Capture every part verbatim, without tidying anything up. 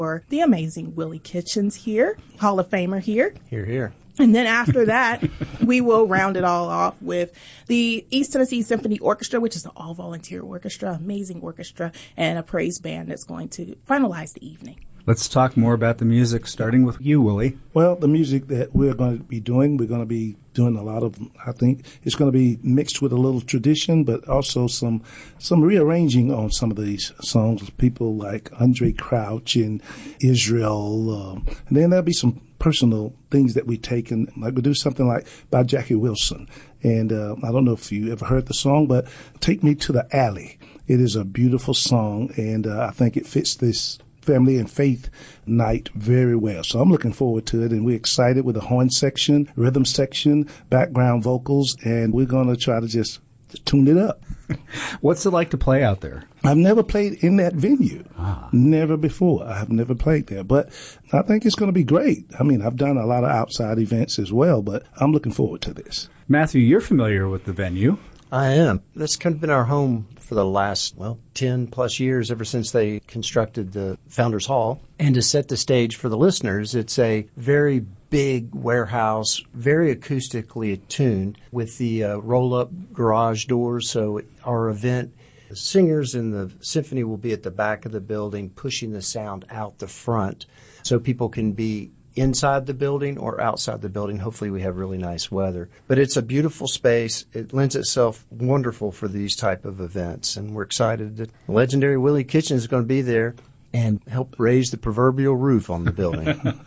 for the amazing Willie Kitchens here, Hall of Famer here. Here, here. And then after that, we will round it all off with the East Tennessee Symphony Orchestra, which is an all-volunteer orchestra, amazing orchestra, and a praise band that's going to finalize the evening. Let's talk more about the music, starting with you, Willie. Well, the music that we're going to be doing, we're going to be doing a lot of, I think, it's going to be mixed with a little tradition, but also some some rearranging on some of these songs. People like Andre Crouch and Israel. Um, and then there'll be some personal things that we take, and like we do something like by Jackie Wilson. And uh, I don't know if you ever heard the song, but Take Me to the Alley. It is a beautiful song, and uh, I think it fits this family and faith night very well. So I'm looking forward to it, and we're excited with the horn section, rhythm section, background vocals, and we're going to try to just tune it up. What's it like to play out there? I've never played in that venue. Ah. Never before. I have never played there, but I think it's going to be great. I mean, I've done a lot of outside events as well, but I'm looking forward to this. Matthew, you're familiar with the venue. I am. That's kind of been our home for the last, well, ten plus years, ever since they constructed the Founders Hall. And to set the stage for the listeners, it's a very big warehouse, very acoustically attuned with the uh, roll-up garage doors. So our event, the singers and the symphony will be at the back of the building, pushing the sound out the front so people can be inside the building or outside the building. Hopefully we have really nice weather. But it's a beautiful space. It lends itself wonderful for these type of events. And we're excited that legendary Willie Kitchens is going to be there and help raise the proverbial roof on the building.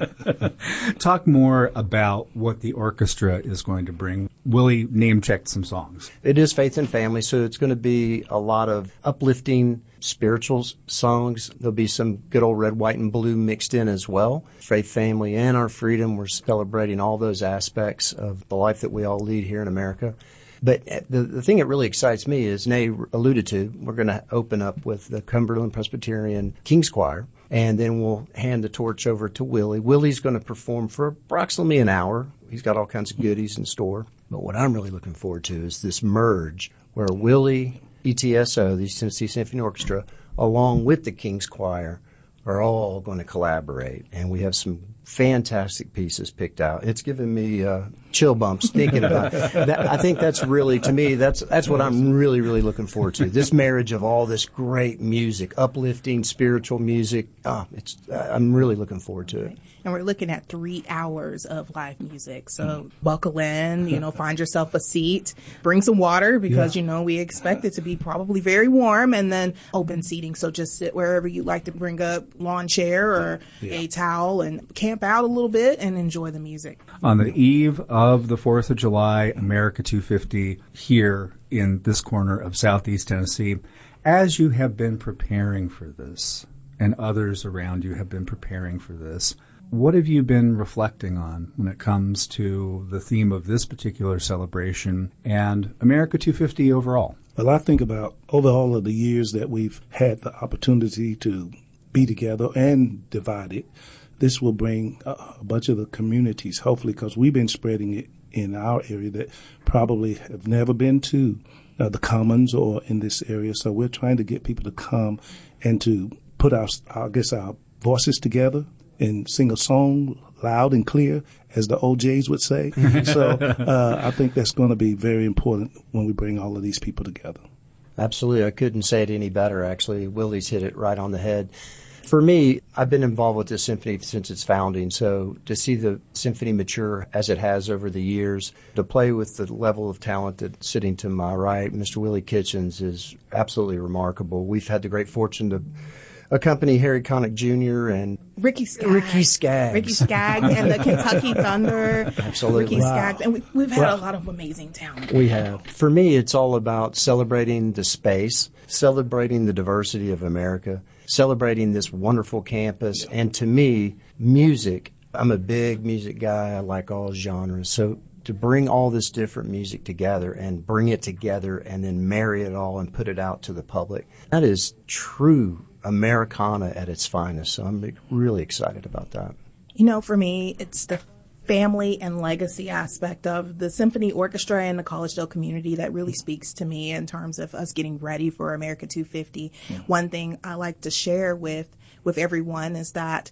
Talk more about what the orchestra is going to bring. Willie name-checked some songs. It is Faith and Family, so it's going to be a lot of uplifting spiritual songs. There'll be some good old red, white, and blue mixed in as well. Faith, family, and our freedom. We're celebrating all those aspects of the life that we all lead here in America. But the, the thing that really excites me is, Nay alluded to, we're going to open up with the Cumberland Presbyterian King's Choir, and then we'll hand the torch over to Willie. Willie's going to perform for approximately an hour. He's got all kinds of goodies in store. But what I'm really looking forward to is this merge where Willie, E T S O, the East Tennessee Symphony Orchestra, along with the King's Choir, are all going to collaborate. And we have some fantastic pieces picked out. It's given me uh, chill bumps thinking about it. That, I think that's really, to me, that's that's what I'm really, really looking forward to. This marriage of all this great music, uplifting, spiritual music. Oh, it's I'm really looking forward to it. And we're looking at three hours of live music. So buckle in, you know, find yourself a seat, bring some water because, yeah. you know, we expect it to be probably very warm, and then open seating. So just sit wherever you like to, bring a lawn chair or yeah. a towel and camp out a little bit and enjoy the music. On the eve of the fourth of July, America two fifty here in this corner of Southeast Tennessee, as you have been preparing for this and others around you have been preparing for this, what have you been reflecting on when it comes to the theme of this particular celebration and America two fifty overall? Well, I think about over all of the years that we've had the opportunity to be together and divided, this will bring a, a bunch of the communities, hopefully, because we've been spreading it in our area that probably have never been to uh, the Commons or in this area. So we're trying to get people to come and to put our, I guess, our voices together and sing a song loud and clear, as the O Js would say. So uh, I think that's going to be very important when we bring all of these people together. Absolutely. I couldn't say it any better, actually. Willie's hit it right on the head. For me, I've been involved with this symphony since its founding, so to see the symphony mature as it has over the years, to play with the level of talent that's sitting to my right, Mister Willie Kitchens, is absolutely remarkable. We've had the great fortune to accompany Harry Connick Junior and Ricky Skaggs. Ricky Skaggs. Ricky Skaggs and the Kentucky Thunder. Absolutely. Ricky wow. Skaggs. And we, we've had well, a lot of amazing talent. We have. For me, it's all about celebrating the space, celebrating the diversity of America, celebrating this wonderful campus. And to me, music, I'm a big music guy. I like all genres. So to bring all this different music together and bring it together and then marry it all and put it out to the public, that is true Americana at its finest. So I'm really excited about that. You know, for me, it's the family and legacy aspect of the symphony orchestra and the Collegedale community that really speaks to me in terms of us getting ready for America two fifty. Yeah. One thing I like to share with with everyone is that